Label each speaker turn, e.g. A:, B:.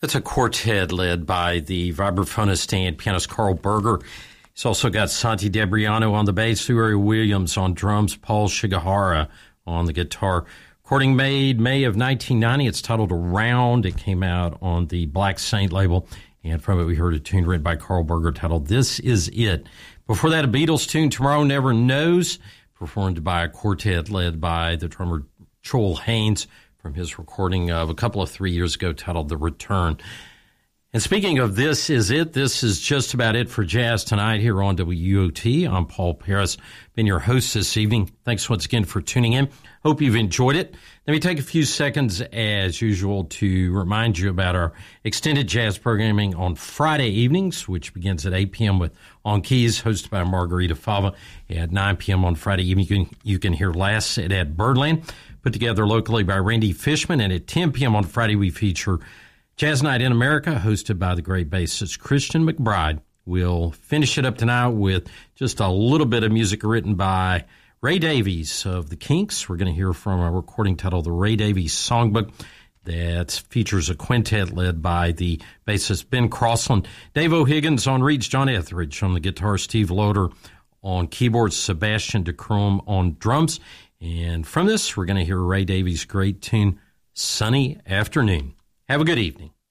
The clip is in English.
A: That's a quartet led by the vibraphonist and pianist Carl Berger. He's also got Santi Debriano on the bass, Uri Williams on drums, Paul Shigehara on the guitar. Recording made May of 1990. It's titled Around. It came out on the Black Saint label, and from it we heard a tune written by Carl Berger titled This Is It. Before that, a Beatles tune, Tomorrow Never Knows, performed by a quartet led by the drummer Joel Haynes from his recording of a couple of 3 years ago titled The Return. And speaking of This Is It, this is just about it for Jazz Tonight here on WUOT. I'm Paul Paris, been your host this evening. Thanks once again for tuning in. Hope you've enjoyed it. Let me take a few seconds, as usual, to remind you about our extended jazz programming on Friday evenings, which begins at 8 p.m. with On Keys, hosted by Margarita Fava. At 9 p.m. on Friday evening, you can hear Last at Birdland, put together locally by Randy Fishman. And at 10 p.m. on Friday, we feature Jazz Night in America, hosted by the great bassist Christian McBride. We'll finish it up tonight with just a little bit of music written by Ray Davies of the Kinks. We're going to hear from a recording titled The Ray Davies Songbook that features a quintet led by the bassist Ben Crossland, Dave O'Higgins on reeds, John Etheridge on the guitar, Steve Loader on keyboards, Sebastian DeCrome on drums. And from this, we're going to hear Ray Davies' great tune, Sunny Afternoon. Have a good evening.